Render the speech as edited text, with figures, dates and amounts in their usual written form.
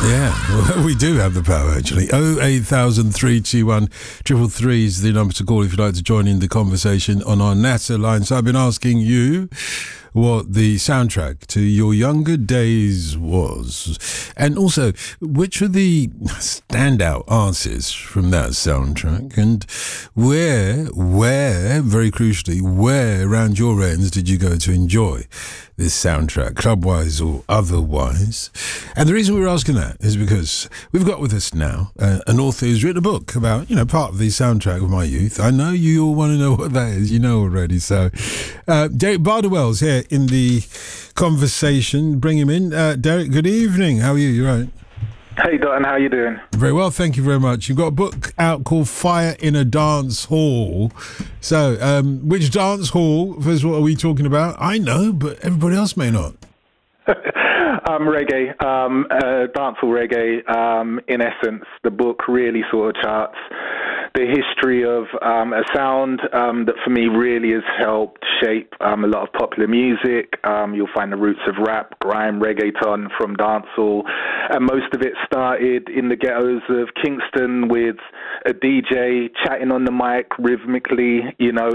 Yeah, we do have the power, actually. 0800321 333 is the number to call if you'd like to join in the conversation on our NASA line. So I've been asking you what the soundtrack to your younger days was. And also, which are the standout artists from that soundtrack? And where, very crucially, where around your ends did you go to enjoy this soundtrack, club-wise or otherwise? And the reason we're asking that is because we've got with us now an author who's written a book about, part of the soundtrack of my youth. I know you all want to know what that is. You know already. So Derek Bardowell's here in the conversation. Bring him in. Derek, good evening. How are you? You right? Hey, Dotton, how you doing? Very well, thank you very much. You've got a book out called Fire in a Dance Hall. So, which dance hall, first of all, are we talking about? I know, but everybody else may not. Reggae, dancehall reggae. In essence, the book really sort of charts the history of a sound that for me really has helped shape a lot of popular music. You'll find the roots of rap, grime, reggaeton from dancehall, and most of it started in the ghettos of Kingston with a DJ chatting on the mic rhythmically,